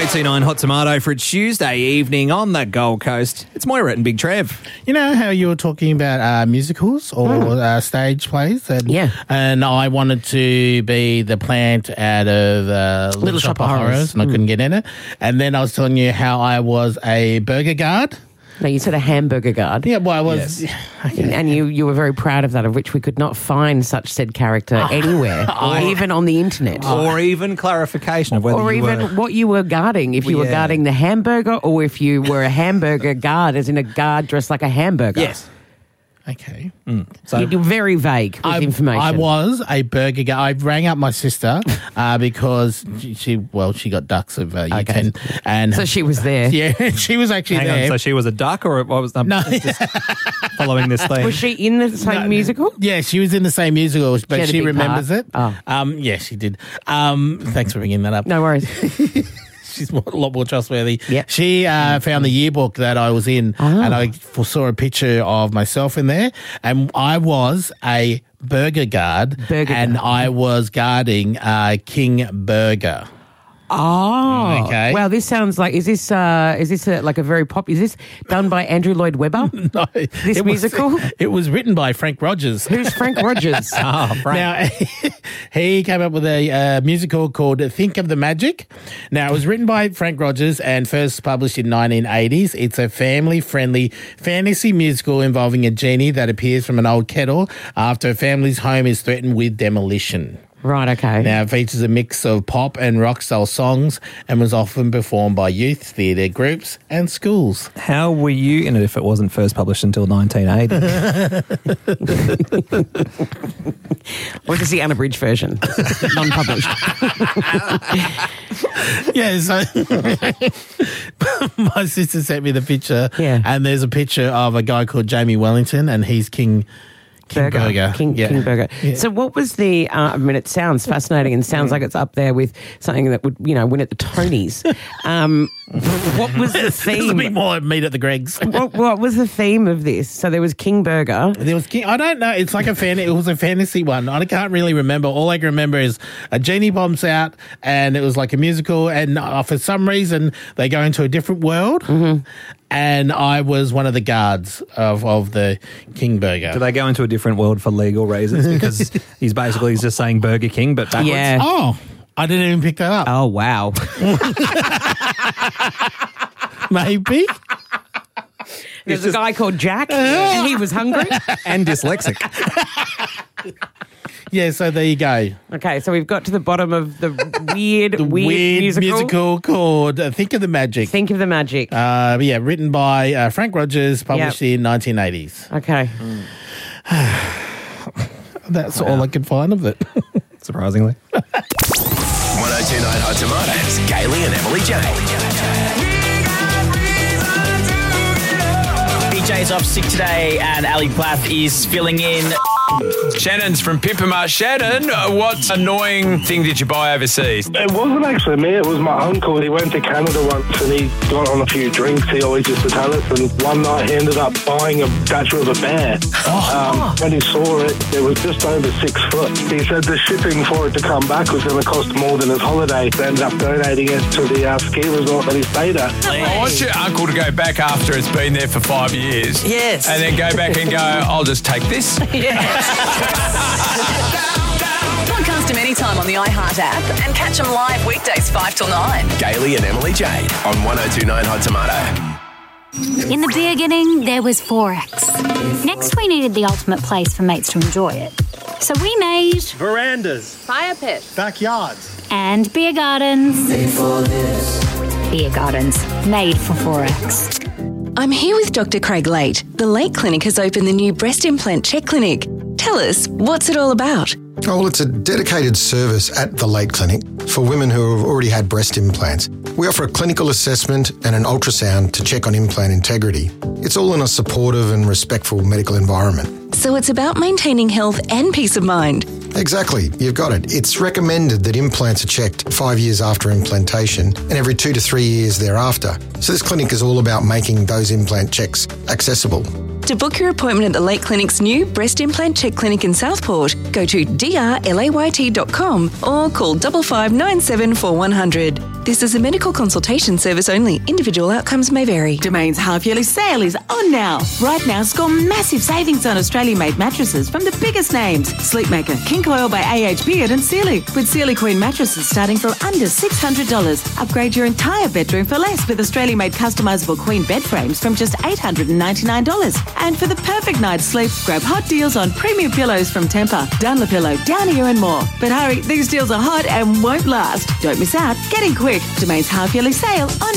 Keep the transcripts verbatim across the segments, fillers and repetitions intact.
one oh two point nine Hot Tomato for a Tuesday evening on the Gold Coast. It's Moira and Big Trev. You know how you were talking about uh, musicals or Mm. uh, stage plays? And, Yeah. And I wanted to be the plant out of uh, Little, Little Shop, Shop of of Horrors, Horrors. and I couldn't get in it. And then I was telling you how I was a burger guard. No, you said a hamburger guard. Yeah, well, I was... Yes. Okay. And you, you were very proud of that, of which we could not find such said character anywhere, or even on the internet. Or even clarification of whether Or you even were... what you were guarding, if you Well, were yeah. guarding the hamburger or if you were a hamburger guard, as in a guard dressed like a hamburger. Yes. Okay. So, You- You're very vague with I, information. I was a burger guy. I rang up my sister uh, because she, she, well, she got ducks of uh, year Okay. ten. And So she was there. yeah, she was actually hang there. on, so she was a duck or what was... I'm No. just following this theme. Was she in the same No, musical? Yeah, she was in the same musical, but had a she big remembers part. it. Oh. Um, yeah, she did. Um, thanks for bringing that up. No worries. She's more, a lot more trustworthy. Yep. She uh, found the yearbook that I was in, Ah. and I f- saw a picture of myself in there, and I was a burger guard, Burger and guard. I was guarding uh, King Burger. Oh, Okay. Well, this sounds like is this uh, is this a, like a very pop? Is this done by Andrew Lloyd Webber? No, This it musical? Was, it was written by Frank Rogers. Who's Frank Rogers? Oh, Frank. Now, he came up with a uh, musical called Think of the Magic. Now, it was written by Frank Rogers and first published in nineteen eighties. It's a family-friendly fantasy musical involving a genie that appears from an old kettle after a family's home is threatened with demolition. Right. Okay. Now, it features a mix of pop and rock-style songs and was often performed by youth theatre groups and schools. How were you in it if it wasn't first published until nineteen eighty? Or just the unabridged version, non-published. Yeah, so my sister sent me the picture, Yeah. and there's a picture of a guy called Jamie Wellington, and he's King King Burger. Burger. King, Yeah. King Burger. Yeah. So what was the, uh, I mean, it sounds fascinating and sounds like it's up there with something that would, you know, win at the Tonys. Um, what was the There's a bit theme? more like meat at the Greg's. What, what was the theme of this? So there was King Burger. There was King, I don't know. It's like a fan. It was a fantasy one. I can't really remember. All I can remember is a genie bombs out, and it was like a musical. And uh, for some reason, they go into a different world. Mm-hmm. And I was one of the guards of, of the King Burger. Do they go into a different world for legal reasons? Because he's basically he's just saying Burger King, but backwards. Yeah. Oh, I didn't even pick that up. Oh, wow. Maybe. There's a guy called Jack, and he was hungry. And dyslexic. Yeah, so there you go. Okay, so we've got to the bottom of the weird, The weird, weird musical. musical, called uh, Think of the Magic. Think of the magic. Uh, yeah, written by uh, Frank Rogers, published in nineteen eighties. Okay. That's all I could find of it. Surprisingly. one oh two point nine Hot Tomatoes, Gailey and Emily J. B J's off sick today and Ali Plath is filling in. Shannon's from Pimpama. Shannon, uh, what annoying thing did you buy overseas? It wasn't actually me, it was my uncle. He went to Canada once and he got on a few drinks. He always used to tell us. And one night he ended up buying a statue of a bear. Um, when he saw it, it was just over six foot. He said the shipping for it to come back was going to cost more than his holiday. They ended up donating it to the uh, ski resort that he stayed at. I want your uncle to go back after it's been there for five years. Yes. And then go back and go, I'll just take this. Podcast them anytime on the iHeart app and catch them live weekdays five till nine. Gailey and Emily Jade on one oh two point nine Hot Tomato. In the beginning, there was Forex. Next, we needed the ultimate place for mates to enjoy it. So we made Verandas, Fire pits. backyards. and beer gardens. Beer gardens made for Forex. I'm here with Doctor Craig Late. The Late Clinic has opened the new breast implant check clinic. Tell us, what's it all about? Oh, well, it's a dedicated service at the Late Clinic for women who have already had breast implants. We offer a clinical assessment and an ultrasound to check on implant integrity. It's all in a supportive and respectful medical environment. So it's about maintaining health and peace of mind. Exactly, you've got it. It's recommended that implants are checked five years after implantation and every two to three years thereafter. So this clinic is all about making those implant checks accessible. To book your appointment at the Late Clinic's new breast implant check clinic in Southport, go to d r layt dot com or call five five nine seven four one zero zero. This is a medical consultation service only. Individual outcomes may vary. Domain's half-yearly sale is on now. Right now, score massive savings on Australian-made mattresses from the biggest names. Sleepmaker, King Coil by A H Beard and Sealy. With Sealy Queen mattresses starting from under six hundred dollars. Upgrade your entire bedroom for less with Australian-made customisable queen bed frames from just eight hundred ninety-nine dollars. And for the perfect night's sleep, grab hot deals on premium pillows from Tempur, Dunlopillow, Downier and more. But hurry, these deals are hot and won't last. Don't miss out. Get in quick. Domain's half-yearly sale on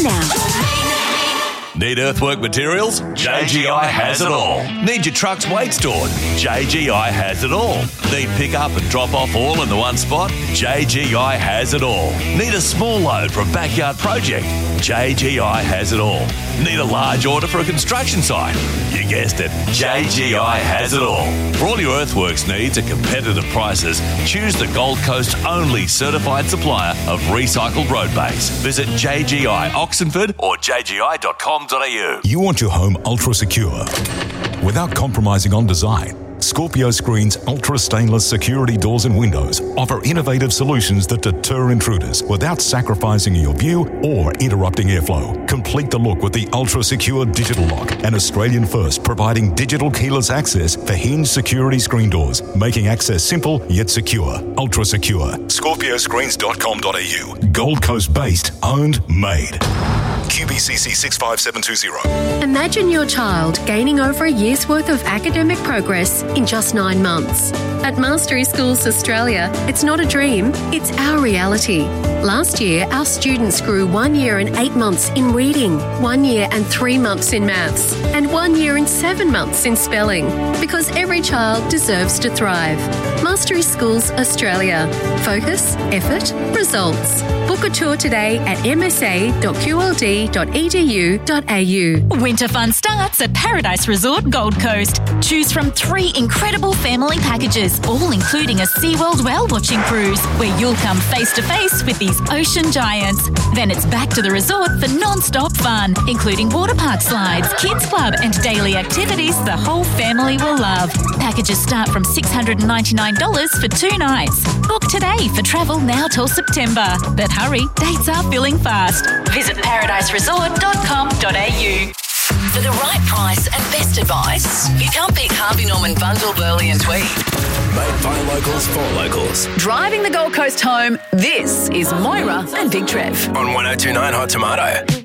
now. Need earthwork materials? J G I has it all. Need your truck's weight stored? J G I has it all. Need pick up and drop off all in the one spot? J G I has it all. Need a small load for a backyard project? J G I has it all. Need a large order for a construction site? You guessed it, J G I has it all. For all your earthworks needs at competitive prices, choose the Gold Coast only certified supplier of recycled road base. Visit J G I Oxenford or j g i dot com dot a u. You want your home ultra secure without compromising on design. Scorpio Screen's ultra stainless security doors and windows offer innovative solutions that deter intruders without sacrificing your view or interrupting airflow. Complete the look with the ultra secure digital lock, an Australian first providing digital keyless access for hinged security screen doors, making access simple yet secure. Ultra secure. scorpio screens dot com dot a u. Gold Coast based, owned, made. Q B C C six five seven two zero. Imagine your child gaining over a year's worth of academic progress in just nine months. At Mastery Schools Australia, it's not a dream, it's our reality. Last year, our students grew one year and eight months in reading, one year and three months in maths, and one year and seven months in spelling, because every child deserves to thrive. Mastery Schools Australia. Focus, effort, results. Book a tour today at m s a dot q l d dot e d u dot a u. Winter fun starts at Paradise Resort Gold Coast. Choose from three incredible family packages, all including a SeaWorld whale watching cruise, where you'll come face to face with these ocean giants. Then it's back to the resort for non-stop fun, including water park slides, kids club and daily activities the whole family will love. Packages start from six hundred ninety-nine dollars for two nights. Book today for travel now till September. But hurry, dates are filling fast. Visit paradise resort dot com dot a u. For the right price and best advice, you can't beat Harvey Norman, Bundle, Burley and Tweed. Made by locals for locals. Driving the Gold Coast home, this is Moira and Big Trev. On one oh two point nine Hot Tomato.